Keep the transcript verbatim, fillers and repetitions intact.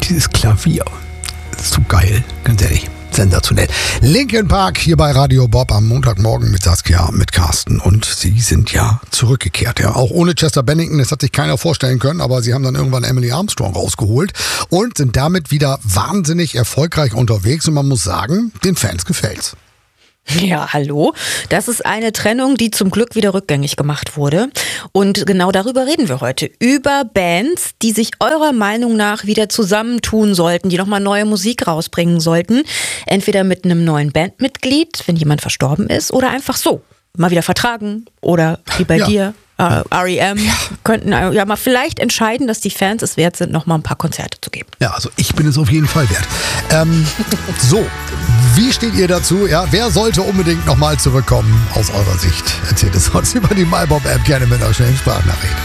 Dieses Klavier. Das ist so geil, ganz ehrlich. Sensationell. Linkin Park hier bei Radio Bob am Montagmorgen mit Saskia, mit Carsten. Und sie sind ja zurückgekehrt. Ja, auch ohne Chester Bennington, das hat sich keiner vorstellen können, aber sie haben dann irgendwann Emily Armstrong rausgeholt und sind damit wieder wahnsinnig erfolgreich unterwegs. Und man muss sagen, den Fans gefällt's. Ja, hallo. Das ist eine Trennung, die zum Glück wieder rückgängig gemacht wurde. Und genau darüber reden wir heute. Über Bands, die sich eurer Meinung nach wieder zusammentun sollten, die nochmal neue Musik rausbringen sollten. Entweder mit einem neuen Bandmitglied, wenn jemand verstorben ist, oder einfach so. Mal wieder vertragen. Oder wie bei ja. dir. Uh, R E M ja. könnten ja mal vielleicht entscheiden, dass die Fans es wert sind, noch mal ein paar Konzerte zu geben. Ja, also ich bin es auf jeden Fall wert. Ähm, so, wie steht ihr dazu? Ja, wer sollte unbedingt noch mal zurückkommen aus eurer Sicht? Erzählt es uns über die MyBob-App gerne mit einer schnellen Sprachnachricht.